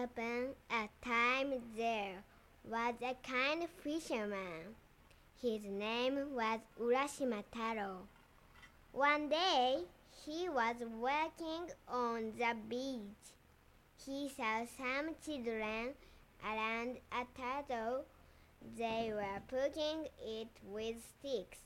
Upon a time there was a kind fisherman. His name was Urashima Taro. One day he was walking on the beach. He saw some children around a turtle. They were poking it with sticks.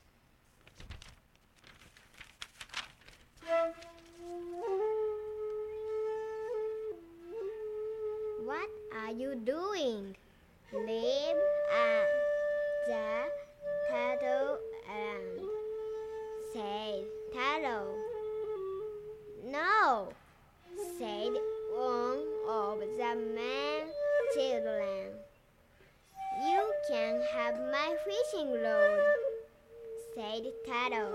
"What are you doing?" Leave the turtle alone, said Taro. "No," said one of the men children. "You can have my fishing rod," said Taro.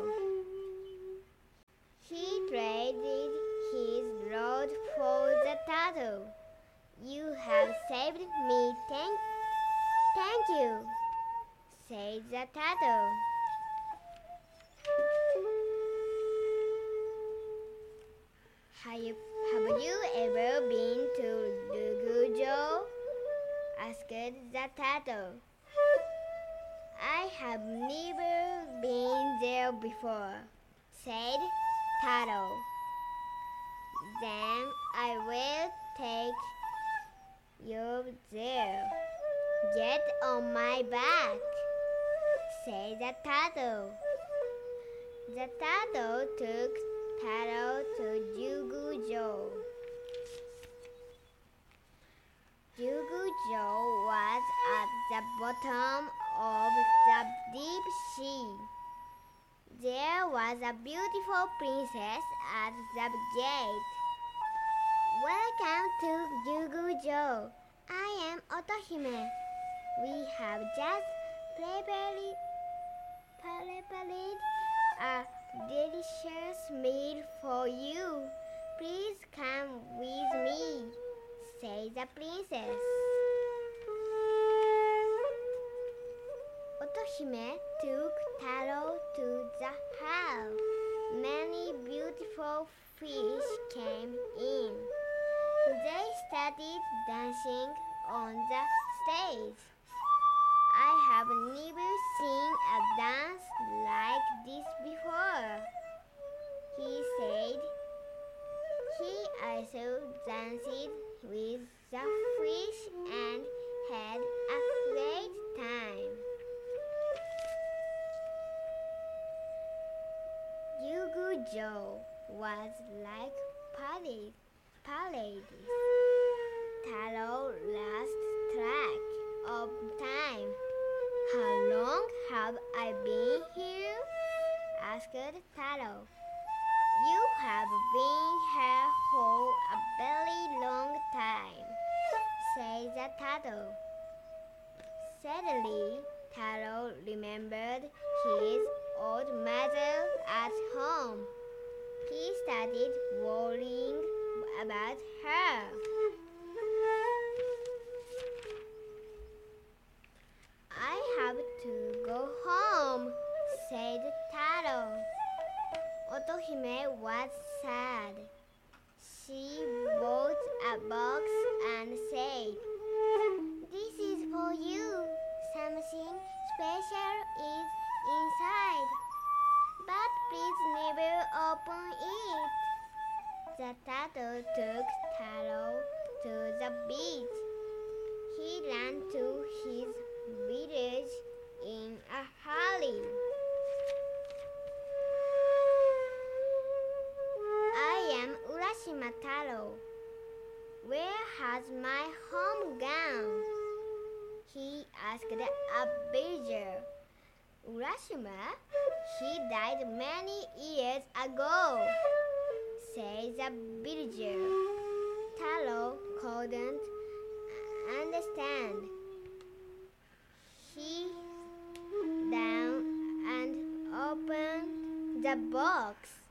He traded his rod for the turtle. "You have saved me, thank you," said the turtle. Have you ever been to Ryugujo?" asked the turtle. "I have never been there before," said Taro. "Then I will take you there. Get on my back," said the turtle. The turtle took Taro to Ryugujo. Ryugujo was at the bottom of the deep sea. There was a beautiful princess at the gate. "Welcome to Ryugujo. I am Otohime. We have just prepared a delicious meal for you. Please come with me," said the princess. Otohime took Taro to the hall. Many beautiful fish came in. They started dancing on the stage. "I have never seen a dance like this before," he said. He also danced with the fish and had a great time. Ryugujo was like paradise. Taro lost track of time. "How long have I been here?" asked Taro. "You have been here for a very long time," said the turtle. Suddenly, Taro remembered his old mother at home. He started worrying about her. "I have to go home," said Taro. Otohime was sad. She bought a box and said, "This is for you. Something special is inside. But please never open it." The turtle took Taro to the beach. He ran to his village in a hurry. "I am Urashima Taro. Where has my home gone?" he asked a villager. "Urashima? He died many years ago," said the villager. Taro couldn't understand. He sat down and opened the box.